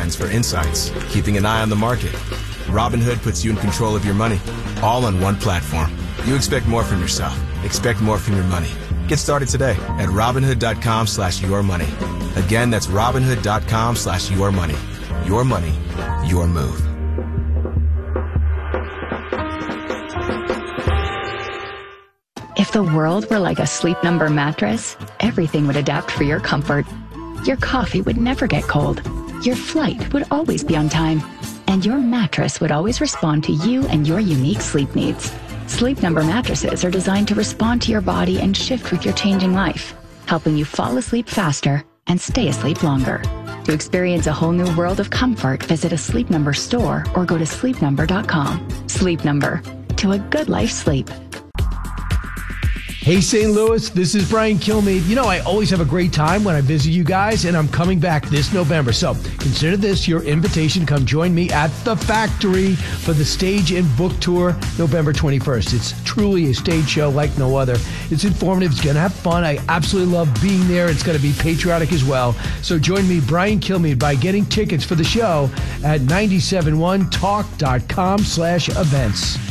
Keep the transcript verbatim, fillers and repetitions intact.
trends for insights, keeping an eye on the market. Robinhood puts you in control of your money, all on one platform. You expect more from yourself. Expect more from your money. Get started today at Robinhood.com slash your money. Again, that's Robinhood.com slash your money. Your money, your move. If the world were like a Sleep Number mattress, everything would adapt for your comfort. Your coffee would never get cold. Your flight would always be on time. And your mattress would always respond to you and your unique sleep needs. Sleep Number mattresses are designed to respond to your body and shift with your changing life, helping you fall asleep faster and stay asleep longer. To experience a whole new world of comfort, visit a Sleep Number store or go to sleep number dot com. Sleep Number. To a good life sleep. Hey, Saint Louis, this is Brian Kilmeade. You know, I always have a great time when I visit you guys, and I'm coming back this November. So consider this your invitation. Come join me at the Factory for the Stage and Book Tour November twenty-first. It's truly a stage show like no other. It's informative. It's going to have fun. I absolutely love being there. It's going to be patriotic as well. So join me, Brian Kilmeade, by getting tickets for the show at nine seven one talk dot com slash events.